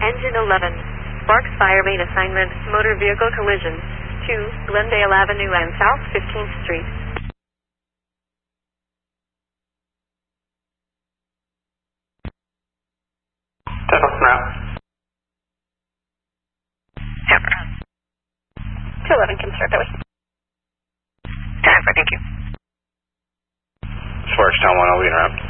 Engine 11. Sparks fire main assignment, motor vehicle collision. 2, Glendale Avenue and South 15th Street. Route. 211, can start that way. Time for, thank you. Sparks, Town 1, I'll be in route.